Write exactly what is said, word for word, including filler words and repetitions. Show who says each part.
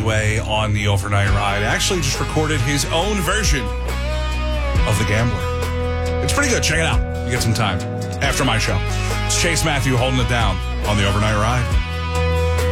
Speaker 1: Way on the Overnight Ride. Actually just recorded his own version of The Gambler. It's pretty good. Check it out. You get some time after my show. It's Chase Matthew holding it down on the Overnight Ride.